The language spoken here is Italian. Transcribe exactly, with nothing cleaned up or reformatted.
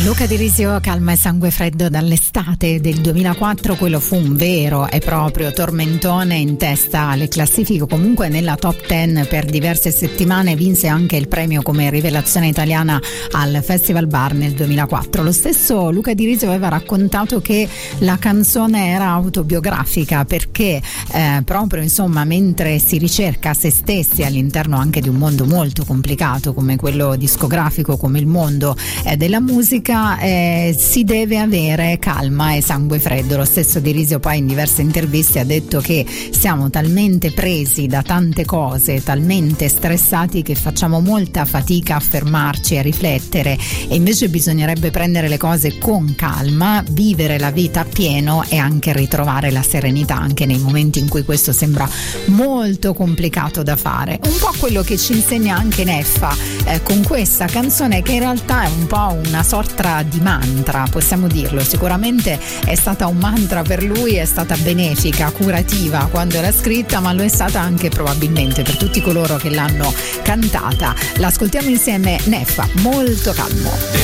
Luca Di Risio, Calma e sangue freddo dall'estate del duemilaquattro, quello fu un vero e proprio tormentone in testa alle classifiche, comunque nella top dieci per diverse settimane, vinse anche il premio come rivelazione italiana al Festival Bar nel duemilaquattro. Lo stesso Luca Di Risio aveva raccontato che la canzone era autobiografica perché eh, proprio insomma mentre si ricerca se stessi all'interno anche di un mondo molto complicato come quello discografico, come il mondo eh, della musica, Eh, si deve avere calma e sangue freddo. Lo stesso Di Risio poi in diverse interviste ha detto che siamo talmente presi da tante cose, talmente stressati che facciamo molta fatica a fermarci, a riflettere, e invece bisognerebbe prendere le cose con calma, vivere la vita appieno e anche ritrovare la serenità anche nei momenti in cui questo sembra molto complicato da fare. Un po' quello che ci insegna anche Neffa eh, con questa canzone, che in realtà è un po' una sorta di mantra, possiamo dirlo. Sicuramente è stata un mantra per lui, è stata benefica, curativa quando l'ha scritta, ma lo è stata anche probabilmente per tutti coloro che l'hanno cantata. L'ascoltiamo insieme, Neffa, Molto calmo.